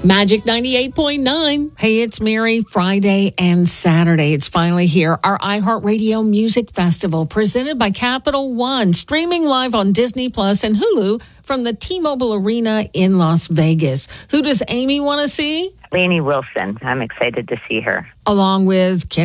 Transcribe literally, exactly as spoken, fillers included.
Magic ninety-eight point nine. Hey, it's Mary. Friday and Saturday. It's finally here. Our iHeartRadio Music Festival presented by Capital One. Streaming live on Disney Plus and Hulu from the T-Mobile Arena in Las Vegas. Who does Amy want to see? Lainey Wilson. I'm excited to see her. Along with Ken